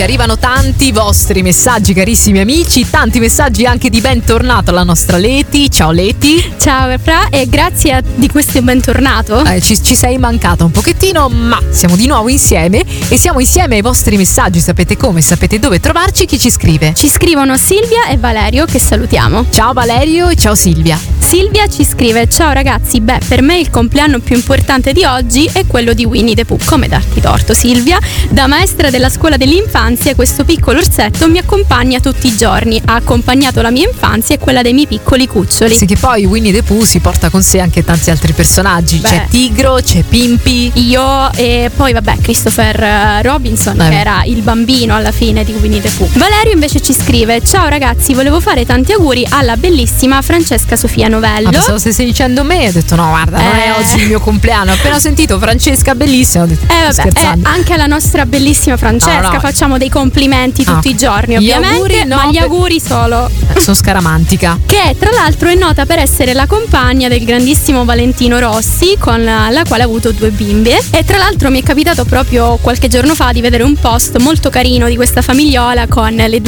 arrivano tanti vostri messaggi, carissimi amici, tanti messaggi anche di bentornato alla nostra Leti. Ciao Leti. Ciao Fra, e grazie di questo bentornato. Ci sei mancata un pochettino, ma siamo di nuovo insieme e siamo insieme ai vostri messaggi. Sapete come, sapete dove trovarci. Chi ci scrive? Ci scrivono Silvia e Valerio, che salutiamo. Ciao Valerio e ciao Silvia. Silvia ci scrive: ciao ragazzi, per me il compleanno più importante di oggi è quello di Winnie the Pooh. Come darti torto, Silvia? Da maestra della scuola dell'infanzia questo piccolo orsetto mi accompagna tutti i giorni, ha accompagnato la mia infanzia e quella dei miei piccoli cuccioli. Sì, che poi Winnie the Pooh si porta con sé anche tanti altri personaggi. C'è Tigro, c'è Pimpi, io e poi Christopher Robinson, che era il bambino alla fine di Winnie the Pooh. Valerio invece ci scrive: ciao ragazzi, volevo fare tanti auguri alla bellissima Francesca Sofia Novello. Pensavo stessi dicendo me, ho detto no, guarda, non è oggi il mio compleanno. Appena ho sentito Francesca bellissima, ho detto scherzando. Anche alla nostra bellissima Francesca facciamo dei complimenti tutti i giorni, ovviamente, ma gli auguri solo. Sono scaramantica. Che tra l'altro è nota per essere la compagna del grandissimo Valentino Rossi, con la quale ha avuto 2 bimbe. E tra l'altro mi è capitato proprio qualche giorno fa di vedere un post molto carino di questa famigliola con le